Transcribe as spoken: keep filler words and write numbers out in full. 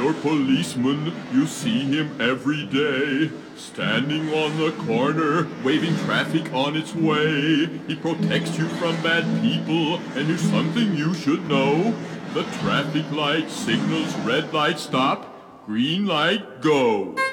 Your policeman, you see him every day, standing on the corner, waving traffic on its way. He protects you from bad people, and here's something you should know. The traffic light signals red light stop, green light go.